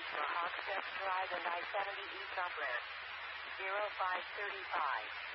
for Hawkstep Drive and I-70 East on ramp. 0535.